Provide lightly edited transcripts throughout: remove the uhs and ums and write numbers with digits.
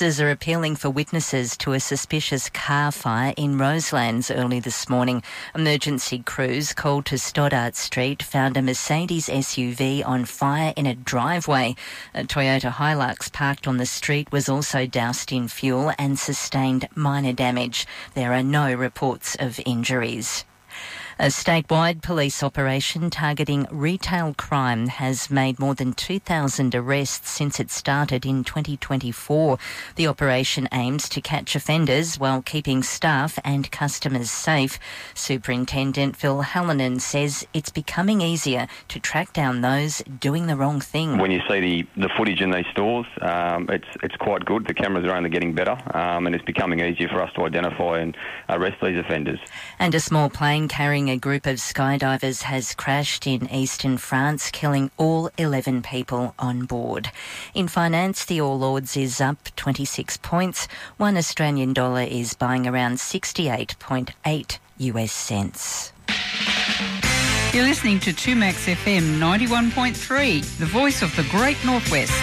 Are appealing for witnesses to a suspicious car fire in Roselands early this morning. Emergency crews called to Stoddart Street found a Mercedes SUV on fire in a driveway. A Toyota Hilux parked on the street was also doused in fuel and sustained minor damage. There are no reports of injuries. A statewide police operation targeting retail crime has made more than 2,000 arrests since it started in 2024. The operation aims to catch offenders while keeping staff and customers safe. Superintendent Phil Hallinan says it's becoming easier to track down those doing the wrong thing. When you see the footage in these stores, it's quite good. The cameras are only getting better, and it's becoming easier for us to identify and arrest these offenders. And a small plane carrying a group of skydivers has crashed in eastern France, killing all 11 people on board. In finance, the All Ords is up 26 points. One Australian dollar is buying around 68.8 US cents. You're listening to 2Max FM 91.3, the voice of the Great Northwest.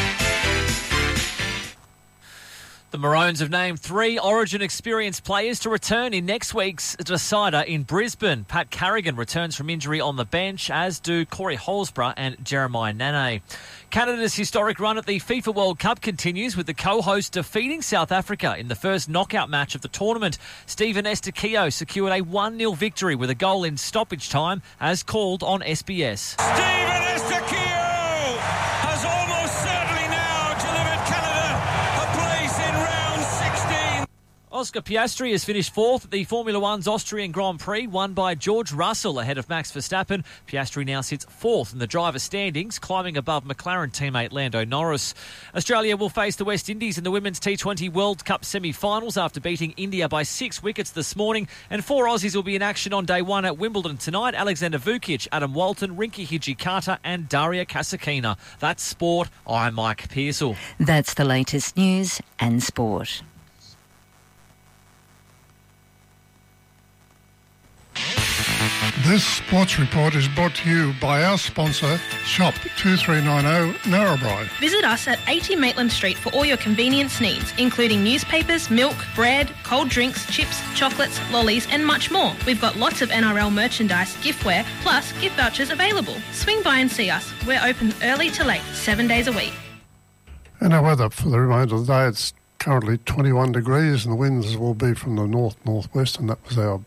The Maroons have named 3 Origin Experience players to return in next week's decider in Brisbane. Pat Carrigan returns from injury on the bench, as do Corey Holsborough and Jeremiah Nane. Canada's historic run at the FIFA World Cup continues, with the co-host defeating South Africa in the first knockout match of the tournament. Stephen Estaquio secured a 1-0 victory with a goal in stoppage time, as called on SBS. Stephen Estaquio has almost certainly now delivered Canada a place in round 16. Oscar Piastri has finished 4th at the Formula One's Austrian Grand Prix, won by George Russell ahead of Max Verstappen. Piastri now sits 4th in the driver standings, climbing above McLaren teammate Lando Norris. Australia will face the West Indies in the Women's T20 World Cup semi-finals after beating India by 6 wickets this morning. And 4 Aussies will be in action on day 1 at Wimbledon tonight. Alexander Vukic, Adam Walton, Rinky Hijikata and Daria Kasatkina. That's sport. I'm Mike Pearsall. That's the latest news and sport. This sports report is brought to you by our sponsor, Shop 2390 Narrabri. Visit us at 80 Maitland Street for all your convenience needs, including newspapers, milk, bread, cold drinks, chips, chocolates, lollies and much more. We've got lots of NRL merchandise, giftware, plus gift vouchers available. Swing by and see us. We're open early to late, 7 days a week. And our weather for the remainder of the day, it's currently 21 degrees and the winds will be from the north-northwest, and that was our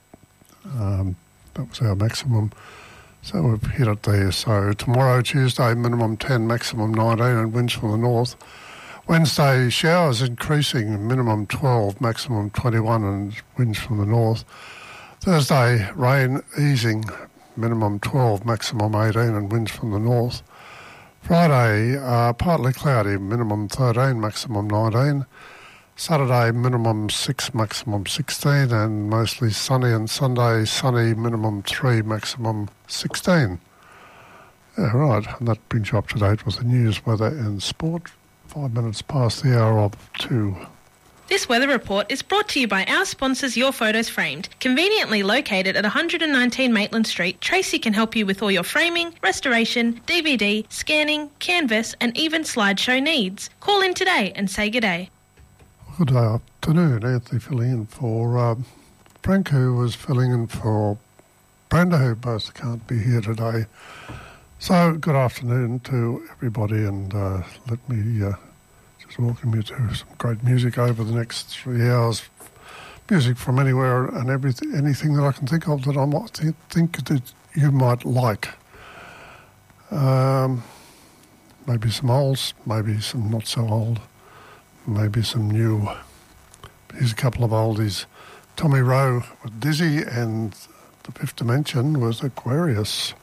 maximum. So we've hit it there. So tomorrow, Tuesday, minimum 10, maximum 19, and winds from the north. Wednesday, showers increasing, minimum 12, maximum 21, and winds from the north. Thursday, rain easing, minimum 12, maximum 18, and winds from the north. Friday, partly cloudy, minimum 13, maximum 19. Saturday, minimum 6, maximum 16, and mostly sunny, and Sunday, sunny, minimum 3, maximum 16. Yeah, right, and that brings you up to date with the news, weather and sport. 5 minutes past the hour of 2. This weather report is brought to you by our sponsors, Your Photos Framed. Conveniently located at 119 Maitland Street, Tracy can help you with all your framing, restoration, DVD, scanning, canvas, and even slideshow needs. Call in today and say good day. Good afternoon, Anthony filling in for Frank, who was filling in for Brenda, who both can't be here today. So, good afternoon to everybody, and let me just welcome you to some great music over the next 3 hours. Music from anywhere and anything that I can think of that I might think that you might like. Maybe some olds, maybe some not so old. Maybe some new. Here's a couple of oldies. Tommy Rowe with Dizzy, and The Fifth Dimension was Aquarius.